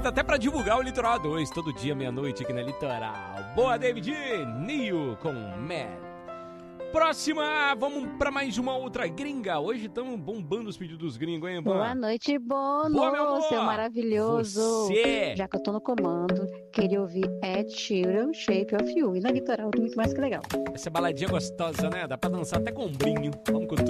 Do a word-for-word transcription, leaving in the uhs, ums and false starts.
Aproveita até pra divulgar o Litoral A dois, todo dia, meia-noite aqui na Litoral. Boa, David! Nio com Mad. Próxima, vamos pra mais uma outra gringa. Hoje estamos bombando os pedidos dos gringos, hein, Boa? Boa noite, Bono, Boa, meu amor. seu maravilhoso. Você. Já que eu tô no comando, queria ouvir Ed Sheeran, Shape of You. E na Litoral, muito mais que legal. Essa baladinha gostosa, né? Dá pra dançar até com ombrinho. Vamos com tudo.